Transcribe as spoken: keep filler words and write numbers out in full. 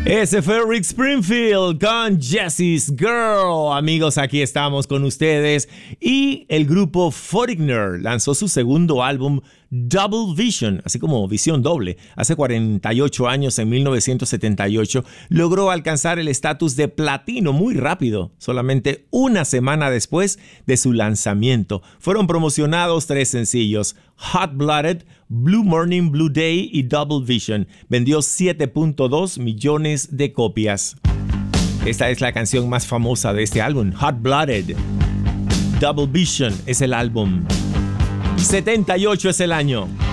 Ese fue Rick Springfield con Jesse's Girl. Amigos, aquí estamos con ustedes. Y el grupo Foreigner lanzó su segundo álbum Double Vision, así como Visión Doble. Hace cuarenta y ocho años, en mil novecientos setenta y ocho, logró alcanzar el estatus de platino muy rápido, solamente una semana después de su lanzamiento. Fueron promocionados tres sencillos: Hot Blooded, Blue Morning, Blue Day y Double Vision. Vendió siete punto dos millones de copias. Esta es la canción más famosa de este álbum, Hot Blooded. Double Vision es el álbum. setenta y ocho es el año.